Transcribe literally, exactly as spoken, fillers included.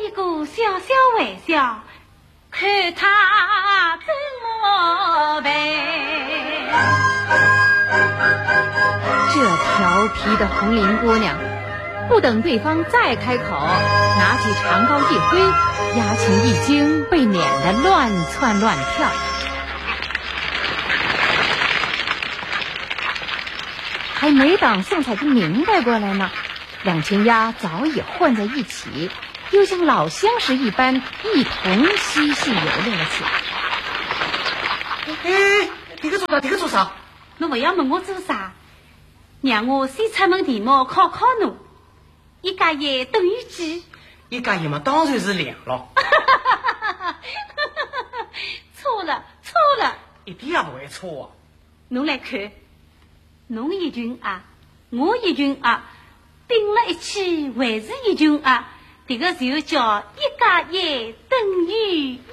一个小小微笑，看他怎么办。 这调皮的红绫姑娘，不等对方再开口，拿起长篙一挥，牙琴一惊，被撵得乱窜乱跳。还没等宋彩金明白过来呢，两群鸭早已混在一起，又像老相识一般，一同嬉戏游乐了起来。 哎，你个做啥？你个做啥？ 侬不要问我做啥，让我先出门题目考考侬。一加一等于几？ 一加一嘛，当然是两了。 错了，错了， 一点也不会错啊！ 侬来看，侬一群鸭，我一群鸭，并了一起还是一群鸭，这个就叫一加一等于